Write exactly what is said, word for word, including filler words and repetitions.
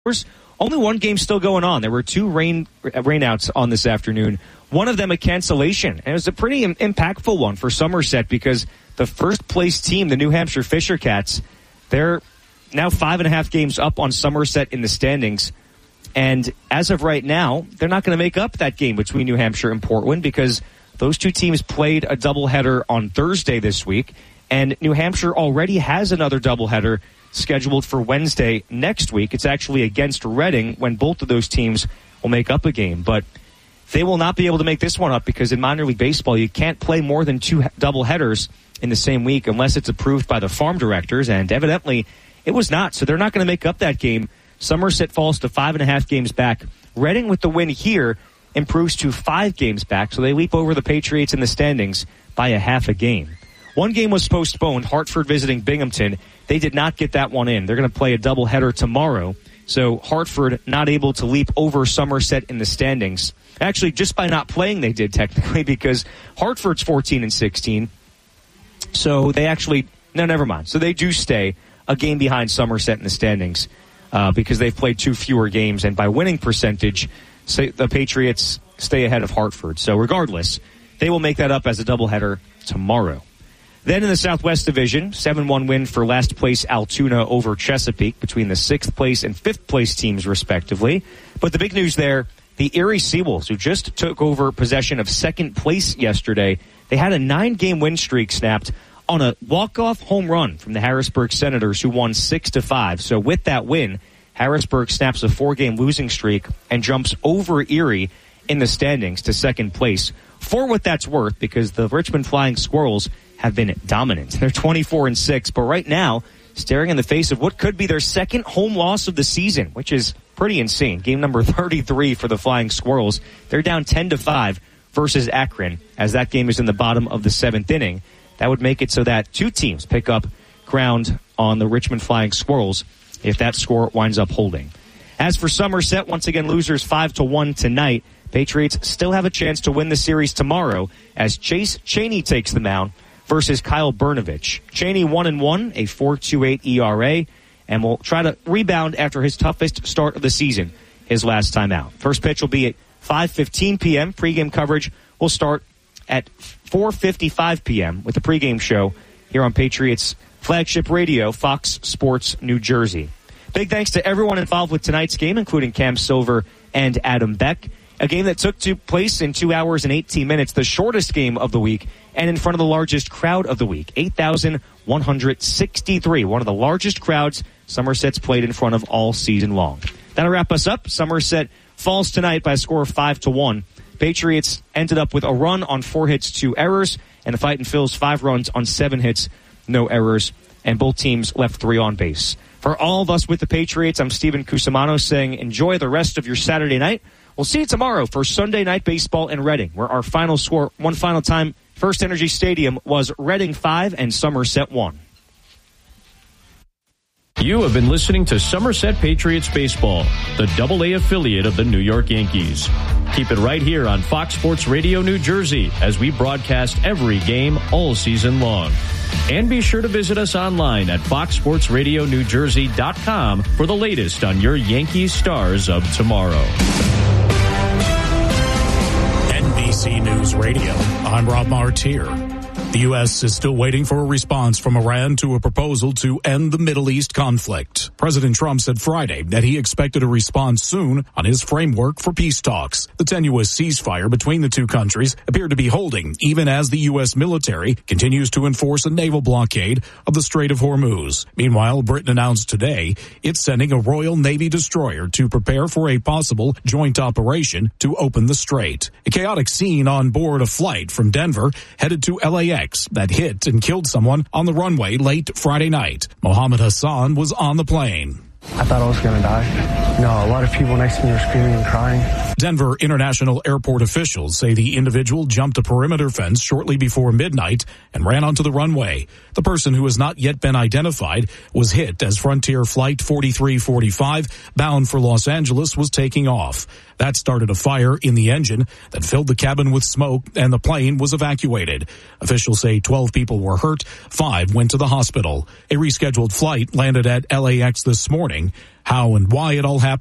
Only one game still going on. There were two rain rainouts on this afternoon. One of them a cancellation. And it was a pretty im- impactful one for Somerset because the first place team, the New Hampshire Fisher Cats, they're now five and a half games up on Somerset in the standings. And as of right now, they're not going to make up that game between New Hampshire and Portland because those two teams played a doubleheader on Thursday this week. And New Hampshire already has another doubleheader scheduled for Wednesday next week. It's actually against Reading when both of those teams will make up a game. But they will not be able to make this one up because in minor league baseball, you can't play more than two doubleheaders in the same week unless it's approved by the farm directors. And evidently, it was not. So they're not going to make up that game. Somerset falls to five and a half games back. Reading with the win here improves to five games back. So they leap over the Patriots in the standings by a half a game. One game was postponed, Hartford visiting Binghamton. They did not get that one in. They're going to play a doubleheader tomorrow. So Hartford not able to leap over Somerset in the standings. Actually, just by not playing, they did technically because Hartford's fourteen and sixteen. So they actually, no, never mind. So they do stay a game behind Somerset in the standings uh, because they've played two fewer games. And by winning percentage, say the Patriots stay ahead of Hartford. So regardless, they will make that up as a doubleheader tomorrow. Then in the Southwest Division, seven one win for last place Altoona over Chesapeake between the sixth place and fifth place teams, respectively. But the big news there, the Erie Seawolves, who just took over possession of second place yesterday, they had a nine-game win streak snapped on a walk-off home run from the Harrisburg Senators, who won six to five. So with that win, Harrisburg snaps a four-game losing streak and jumps over Erie in the standings to second place. For what that's worth, because the Richmond Flying Squirrels have been dominant. They're twenty-four and six, but right now, staring in the face of what could be their second home loss of the season, which is pretty insane. Game number thirty-three for the Flying Squirrels. They're down ten to five versus Akron, as that game is in the bottom of the seventh inning. That would make it so that two teams pick up ground on the Richmond Flying Squirrels if that score winds up holding. As for Somerset, once again, losers five to one tonight. Patriots still have a chance to win the series tomorrow as Chase Cheney takes the mound versus Kyle Bernovich. Cheney one and one, a four point two eight E R A, and will try to rebound after his toughest start of the season, his last time out. First pitch will be at five fifteen p.m. Pregame coverage will start at four fifty-five p.m. with the pregame show here on Patriots flagship radio, Fox Sports New Jersey. Big thanks to everyone involved with tonight's game, including Cam Silver and Adam Beck. A game that took to place in two hours and eighteen minutes, the shortest game of the week, and in front of the largest crowd of the week, eight thousand one hundred sixty-three, one of the largest crowds Somerset's played in front of all season long. That'll wrap us up. Somerset falls tonight by a score of five to one. Patriots ended up with a run on four hits, two errors, and the Fightin' Phils five runs on seven hits, no errors, and both teams left three on base. For all of us with the Patriots, I'm Steven Cusimano saying enjoy the rest of your Saturday night. We'll see you tomorrow for Sunday Night Baseball in Reading, where our final score, one final time, First Energy Stadium, was Reading five and Somerset one. You have been listening to Somerset Patriots Baseball, the double A affiliate of the New York Yankees. Keep it right here on Fox Sports Radio New Jersey as we broadcast every game all season long. And be sure to visit us online at fox sports radio new jersey dot com for the latest on your Yankees stars of tomorrow. N B C News Radio, I'm Rob Martier. The U S is still waiting for a response from Iran to a proposal to end the Middle East conflict. President Trump said Friday that he expected a response soon on his framework for peace talks. The tenuous ceasefire between the two countries appeared to be holding, even as the U S military continues to enforce a naval blockade of the Strait of Hormuz. Meanwhile, Britain announced today it's sending a Royal Navy destroyer to prepare for a possible joint operation to open the strait. A chaotic scene on board a flight from Denver headed to L A X that hit and killed someone on the runway late Friday night. Mohammed Hassan was on the plane. I thought I was going to die. You know, a lot of people next to me were screaming and crying. Denver International Airport officials say the individual jumped a perimeter fence shortly before midnight and ran onto the runway. The person, who has not yet been identified, was hit as Frontier Flight forty-three forty-five, bound for Los Angeles, was taking off. That started a fire in the engine that filled the cabin with smoke, and the plane was evacuated. Officials say twelve people were hurt. Five went to the hospital. A rescheduled flight landed at L A X this morning. How and why it all happened